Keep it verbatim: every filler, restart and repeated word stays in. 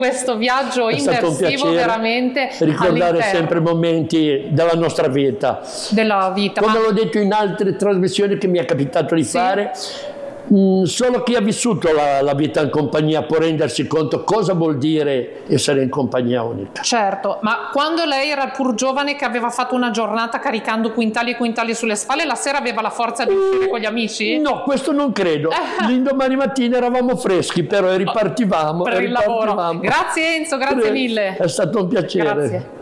questo viaggio è stato un immersivo piacere veramente ricordare sempre momenti della nostra vita. Della vita. Come Ma... l'ho detto in altre trasmissioni che mi è capitato di sì. fare, mh, solo chi ha vissuto la, la vita in compagnia può rendersi conto cosa vuol dire essere in compagnia unica. Certo, ma quando lei era pur giovane che aveva fatto una giornata caricando quintali e quintali sulle spalle, la sera aveva la forza di uscire con gli amici? No, questo non credo. L'indomani mattina eravamo freschi, però ripartivamo. Per il ripartivamo. lavoro. Grazie Enzo, grazie mille. È stato un piacere. Grazie.